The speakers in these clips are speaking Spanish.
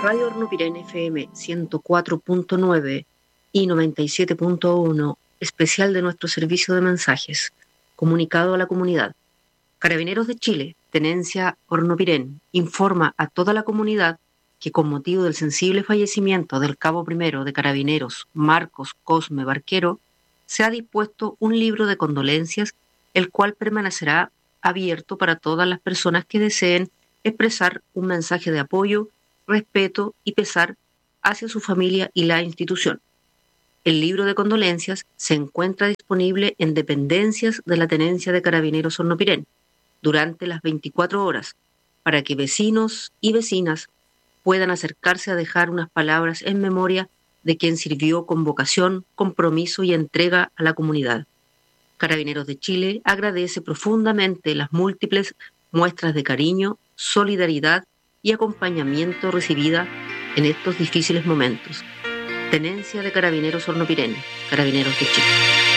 Radio Hornopirén FM 104.9 y 97.1, especial de nuestro servicio de mensajes, comunicado a la comunidad. Carabineros de Chile, Tenencia Hornopirén, informa a toda la comunidad que con motivo del sensible fallecimiento del cabo primero de Carabineros, Marcos Cosme Barquero, se ha dispuesto un libro de condolencias, el cual permanecerá abierto para todas las personas que deseen expresar un mensaje de apoyo, respeto y pesar hacia su familia y la institución. El libro de condolencias se encuentra disponible en dependencias de la Tenencia de Carabineros Hornopirén durante las 24 horas, para que vecinos y vecinas puedan acercarse a dejar unas palabras en memoria de quien sirvió con vocación, compromiso y entrega a la comunidad. Carabineros de Chile agradece profundamente las múltiples muestras de cariño, solidaridad y acompañamiento recibida en estos difíciles momentos. Tenencia de Carabineros Hornopirén, Carabineros de Chile.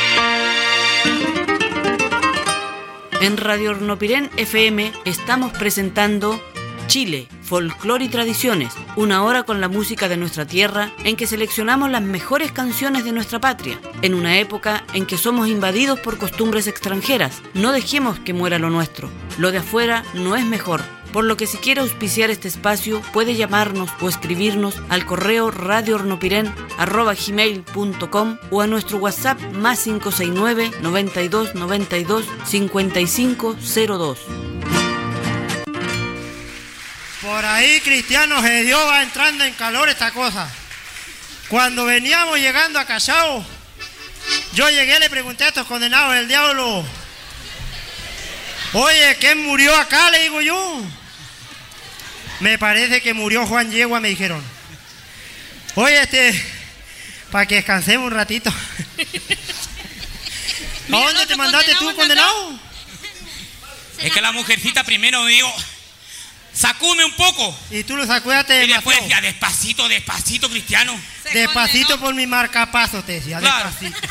En Radio Hornopirén FM estamos presentando Chile, Folclore y Tradiciones, una hora con la música de nuestra tierra en que seleccionamos las mejores canciones de nuestra patria. En una época en que somos invadidos por costumbres extranjeras, no dejemos que muera lo nuestro. Lo de afuera no es mejor. Por lo que si quiere auspiciar este espacio, puede llamarnos o escribirnos al correo radiohornopirén@gmail.com o a nuestro WhatsApp +569 92 92 5502. Por ahí, cristianos de Dios, va entrando en calor esta cosa. Cuando veníamos llegando a Callao, yo llegué y le pregunté a estos condenados del diablo: oye, ¿quién murió acá? Le digo yo. Me parece que murió Juan Yegua, me dijeron. Oye, para que descansemos un ratito. ¿A dónde te mandaste tú, condenado? Es que la mujercita primero me dijo: sacúdeme un poco. Y tú lo sacudaste. Y después decía: despacito, despacito, cristiano. Despacito por mi marcapaso, te decía. Claro. Despacito.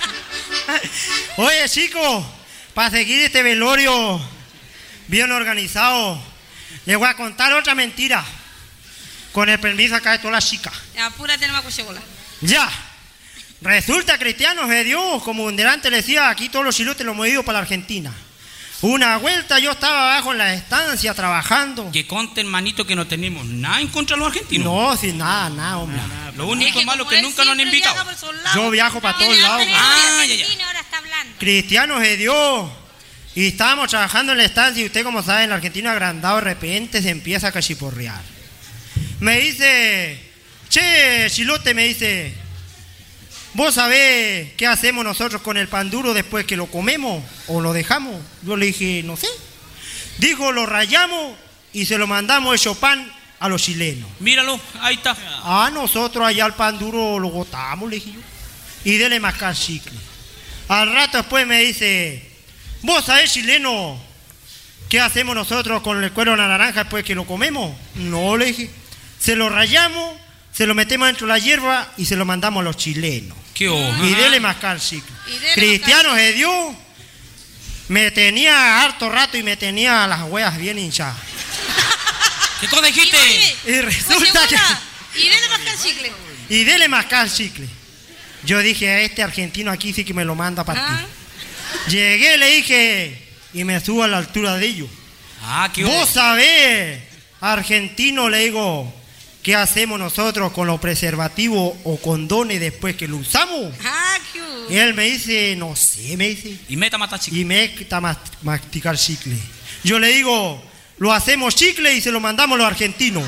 Oye, chicos, para seguir este velorio bien organizado, les voy a contar otra mentira. Con el permiso acá de todas las chicas. Apúrate, no me acuchebola. Ya. Resulta, cristianos de Dios, como delante les decía, aquí todos los chilotes los hemos ido para la Argentina. Una vuelta yo estaba abajo en la estancia trabajando. Que conte, hermanito, que no tenemos nada en contra de los argentinos. No, sin nada, hombre. Lo único malo es que nunca nos han invitado. Yo viajo para todos lados. Ya. Ahora está hablando. Cristianos de Dios. Y estábamos trabajando en la estancia y usted, como sabe, en la Argentina agrandado, de repente se empieza a cachiporrear. Me dice: che, chilote, me dice, ¿vos sabés qué hacemos nosotros con el pan duro después que lo comemos o lo dejamos? Yo le dije: no sé. Dijo: lo rayamos y se lo mandamos hecho pan a los chilenos. Míralo, ahí está. Nosotros allá el pan duro lo botamos, le dije yo. Y dele mascar chicle. Al rato después me dice: ¿vos sabés, chileno, qué hacemos nosotros con el cuero de la naranja después que lo comemos? No, le dije. Se lo rayamos, se lo metemos dentro de la hierba y se lo mandamos a los chilenos. ¿Qué hoja? Y dele mascar chicle. Cristianos de Dios, me tenía harto rato y me tenía las hueas bien hinchadas. ¿Qué cosa dijiste? Y resulta que... Y dele mascar chicle. Y dele mascar chicle. Yo dije: a este argentino aquí sí que me lo manda a partir. Llegué, le dije, y me subo a la altura de ellos. ¿Qué vos sabés, argentino, le digo, ¿qué hacemos nosotros con los preservativos o condones después que lo usamos? Y él me dice: no sé, me dice. Y meta matar chicle. Y meta masticar chicle. Yo le digo: lo hacemos chicle y se lo mandamos a los argentinos.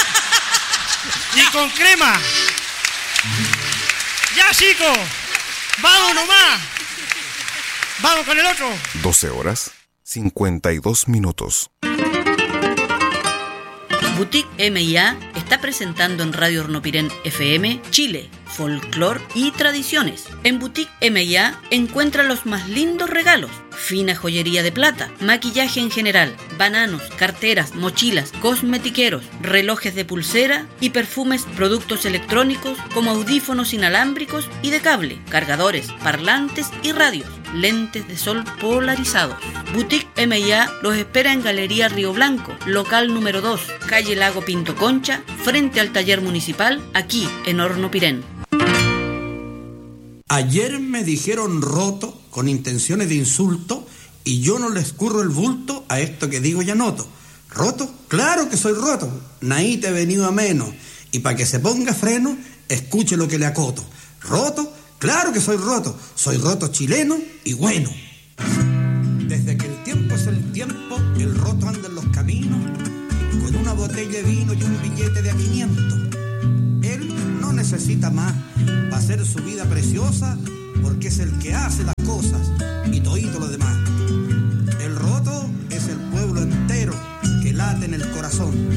Y con crema. Ya, chicos, vamos nomás. Vamos con el otro. 12 horas, 52 minutos. Boutique M&A está presentando en Radio Hornopirén FM Chile, Folclor y Tradiciones. En Boutique M&A encuentra los más lindos regalos: fina joyería de plata, maquillaje en general, bananos, carteras, mochilas, cosmetiqueros, relojes de pulsera y perfumes, productos electrónicos como audífonos inalámbricos y de cable, cargadores, parlantes y radios. lentes de sol polarizados. Boutique M&A los espera en Galería Río Blanco, local número 2, calle Lago Pinto Concha, frente al taller municipal, aquí en Horno Pirén. Ayer me dijeron roto con intenciones de insulto y yo no le escurro el bulto a esto que digo y anoto. ¿Roto? Claro que soy roto. Naí te he venido a menos. Y para que se ponga freno, escuche lo que le acoto. ¿Roto? Claro que soy roto. Soy roto chileno y bueno. Desde que el tiempo es el tiempo, el roto anda en los caminos con una botella de vino y un billete de a 500. Él no necesita más para hacer su vida preciosa, porque es el que hace las cosas y todito lo demás. El roto es el pueblo entero que late en el corazón.